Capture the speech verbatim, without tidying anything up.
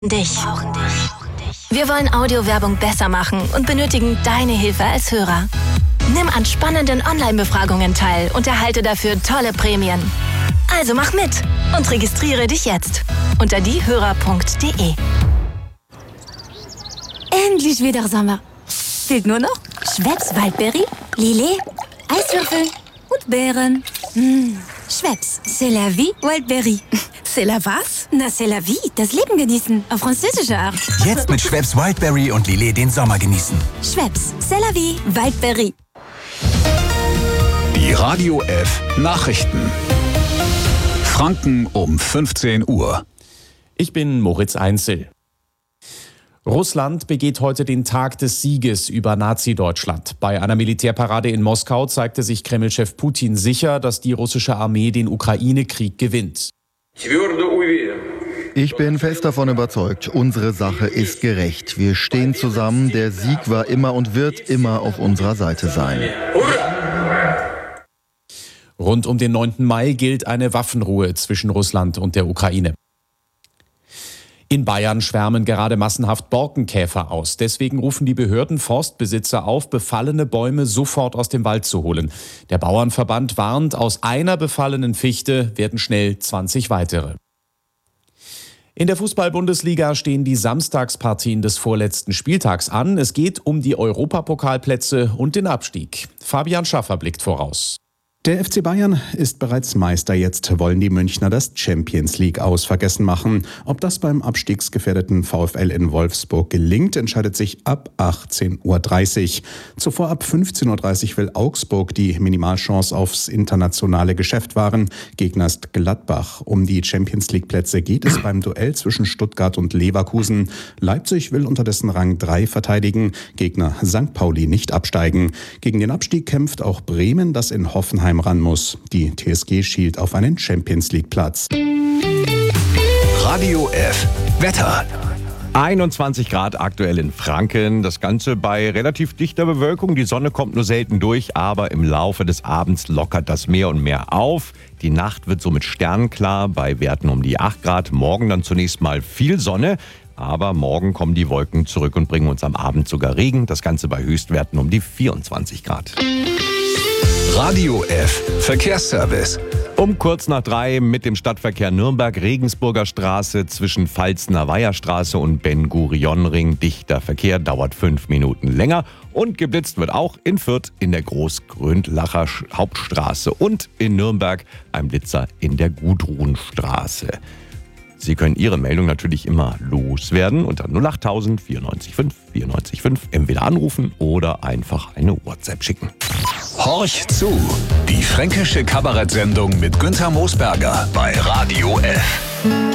Dich. Brauchen dich. Wir wollen Audiowerbung besser machen und benötigen deine Hilfe als Hörer. Nimm an spannenden Online-Befragungen teil und erhalte dafür tolle Prämien. Also mach mit und registriere dich jetzt unter diehörer punkt de. Endlich wieder Sommer. Fehlt nur noch Schweppes Waldbeere, Lillet, Eiswürfel und Beeren. Mmh. Schweppes, c'est la vie, Wildberry. C'est la was? Na, c'est la vie, das Leben genießen, auf französische Art. Jetzt mit Schweppes Wildberry und Lillet den Sommer genießen. Schweppes, c'est la vie, Wildberry. Die Radio F Nachrichten. Franken um fünfzehn Uhr. Ich bin Moritz Einzel. Russland begeht heute den Tag des Sieges über Nazi-Deutschland. Bei einer Militärparade in Moskau zeigte sich Kreml-Chef Putin sicher, dass die russische Armee den Ukraine-Krieg gewinnt. Ich bin fest davon überzeugt, unsere Sache ist gerecht. Wir stehen zusammen, der Sieg war immer und wird immer auf unserer Seite sein. Rund um den neunten Mai gilt eine Waffenruhe zwischen Russland und der Ukraine. In Bayern schwärmen gerade massenhaft Borkenkäfer aus. Deswegen rufen die Behörden Forstbesitzer auf, befallene Bäume sofort aus dem Wald zu holen. Der Bauernverband warnt, aus einer befallenen Fichte werden schnell zwanzig weitere. In der Fußball-Bundesliga stehen die Samstagspartien des vorletzten Spieltags an. Es geht um die Europapokalplätze und den Abstieg. Fabian Schaffer blickt voraus. Der F C Bayern ist bereits Meister. Jetzt wollen die Münchner das Champions League aus vergessen machen. Ob das beim abstiegsgefährdeten VfL in Wolfsburg gelingt, entscheidet sich ab achtzehn Uhr dreißig. Zuvor ab fünfzehn Uhr dreißig will Augsburg die Minimalchance aufs internationale Geschäft wahren. Gegner ist Gladbach. Um die Champions League Plätze geht es beim Duell zwischen Stuttgart und Leverkusen. Leipzig will unterdessen Rang drei verteidigen. Gegner Sankt Pauli nicht absteigen. Gegen den Abstieg kämpft auch Bremen, das in Hoffenheim ran muss. Die T S G schielt auf einen Champions-League-Platz. Radio F Wetter. einundzwanzig Grad aktuell in Franken. Das Ganze bei relativ dichter Bewölkung. Die Sonne kommt nur selten durch, aber im Laufe des Abends lockert das mehr und mehr auf. Die Nacht wird somit sternklar bei Werten um die acht Grad. Morgen dann zunächst mal viel Sonne. Aber morgen kommen die Wolken zurück und bringen uns am Abend sogar Regen. Das Ganze bei Höchstwerten um die vierundzwanzig Grad. Radio F Verkehrsservice. Um kurz nach drei mit dem Stadtverkehr Nürnberg, Regensburger Straße zwischen Pfalzner Weiherstraße und Ben-Gurion-Ring. Dichter Verkehr, dauert fünf Minuten länger. Und geblitzt wird auch in Fürth in der Großgründlacher Hauptstraße und in Nürnberg ein Blitzer in der Gudrunstraße. Sie können Ihre Meldung natürlich immer loswerden unter null acht tausend vierundneunzig fünf vierundneunzig fünf. Entweder anrufen oder einfach eine WhatsApp schicken. Horch zu. Die fränkische Kabarettsendung mit Günther Moosberger bei Radio F.